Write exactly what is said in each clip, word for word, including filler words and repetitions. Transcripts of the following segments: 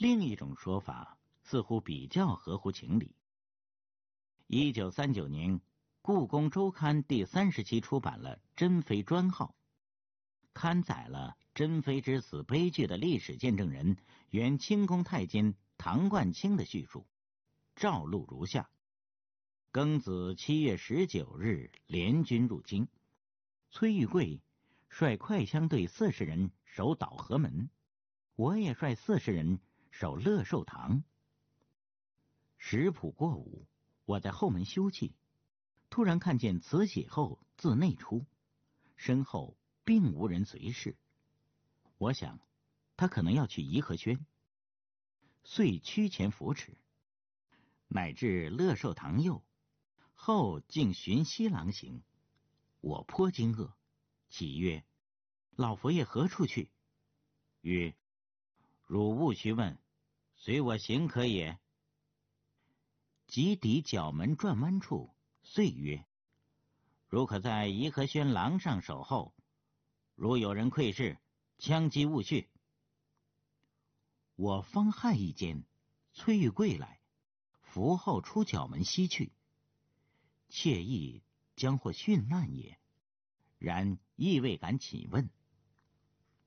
另一种说法似乎比较合乎情理。一九三九年，故宫周刊第三十期出版了珍妃专号，刊载了珍妃之死悲剧的历史见证人原清宫太监唐冠清的叙述，照录如下：庚子七月十九日，联军入京，崔玉贵率快枪队四十人守导河门，我也率四十人守乐寿堂。食谱过午，我在后门休憩，突然看见慈禧后自内出，身后并无人随侍。我想他可能要去颐和轩，遂趋前扶持，乃至乐寿堂右，后竟寻西廊行。我颇惊愕，启曰：老佛爷何处去？曰：汝勿须问，随我行可也。即抵角门转弯处，遂曰：汝可在颐和轩廊上守候，如有人窥视，枪击勿恤。我方骇一间，崔玉贵来，扶后出角门西去，窃意将或殉难也，然亦未敢起问。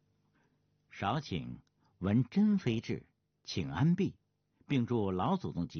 少顷闻珍妃至，请安毕，并祝老祖宗吉